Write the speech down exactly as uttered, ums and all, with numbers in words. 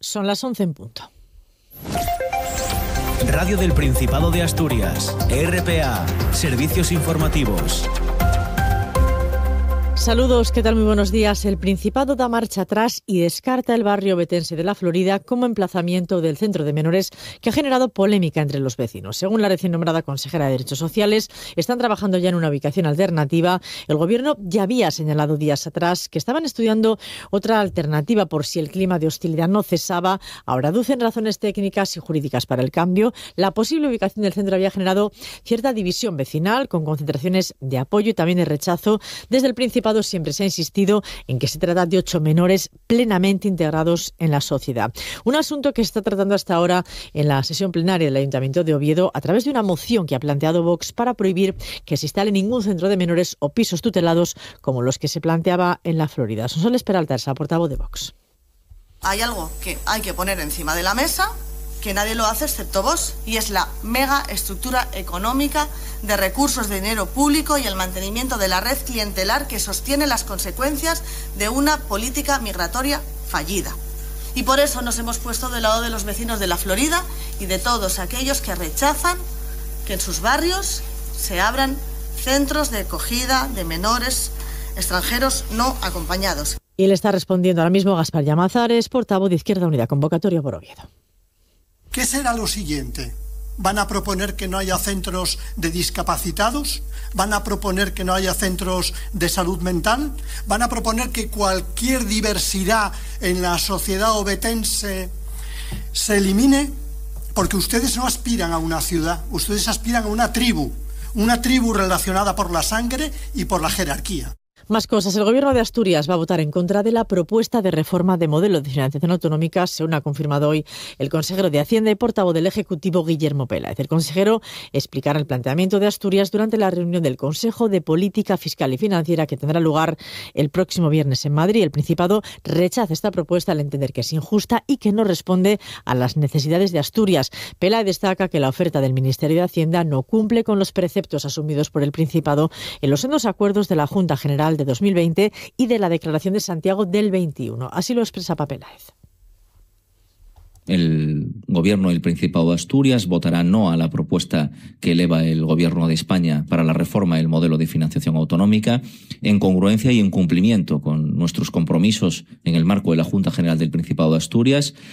Son las once en punto. Radio del Principado de Asturias, R P A, Servicios Informativos. Saludos, ¿qué tal? Muy buenos días. El Principado da marcha atrás y descarta el barrio ovetense de la Florida como emplazamiento del centro de menores, que ha generado polémica entre los vecinos. Según la recién nombrada consejera de Derechos Sociales, están trabajando ya en una ubicación alternativa. El Gobierno ya había señalado días atrás que estaban estudiando otra alternativa por si el clima de hostilidad no cesaba. Ahora aducen razones técnicas y jurídicas para el cambio. La posible ubicación del centro había generado cierta división vecinal, con concentraciones de apoyo y también de rechazo. Desde el Principado siempre se ha insistido en que se trata de ocho menores plenamente integrados en la sociedad. Un asunto que se está tratando hasta ahora en la sesión plenaria del Ayuntamiento de Oviedo a través de una moción que ha planteado Vox para prohibir que se instale ningún centro de menores o pisos tutelados como los que se planteaba en la Florida. Sonsoles Peralta es la portavoz de Vox. Hay algo que hay que poner encima de la mesa, que nadie lo hace excepto vos, y es la mega estructura económica de recursos de dinero público y el mantenimiento de la red clientelar que sostiene las consecuencias de una política migratoria fallida. Y por eso nos hemos puesto del lado de los vecinos de la Florida y de todos aquellos que rechazan que en sus barrios se abran centros de acogida de menores extranjeros no acompañados. Y le está respondiendo ahora mismo Gaspar Llamazares, portavoz de Izquierda Unida, convocatoria por Oviedo. ¿Qué será lo siguiente? ¿Van a proponer que no haya centros de discapacitados? ¿Van a proponer que no haya centros de salud mental? ¿Van a proponer que cualquier diversidad en la sociedad ovetense se elimine? Porque ustedes no aspiran a una ciudad, ustedes aspiran a una tribu, una tribu relacionada por la sangre y por la jerarquía. Más cosas. El Gobierno de Asturias va a votar en contra de la propuesta de reforma de modelo de financiación autonómica, según ha confirmado hoy el consejero de Hacienda y portavoz del Ejecutivo, Guillermo Peláez. El consejero explicará el planteamiento de Asturias durante la reunión del Consejo de Política Fiscal y Financiera que tendrá lugar el próximo viernes en Madrid. El Principado rechaza esta propuesta al entender que es injusta y que no responde a las necesidades de Asturias. Peláez destaca que la oferta del Ministerio de Hacienda no cumple con los preceptos asumidos por el Principado en los sendos acuerdos de la Junta General de dos mil veinte y de la Declaración de Santiago del veintiuno. Así lo expresa Peláez. El Gobierno del Principado de Asturias votará no a la propuesta que eleva el Gobierno de España para la reforma del modelo de financiación autonómica, en congruencia y en cumplimiento con nuestros compromisos en el marco de la Junta General del Principado de Asturias,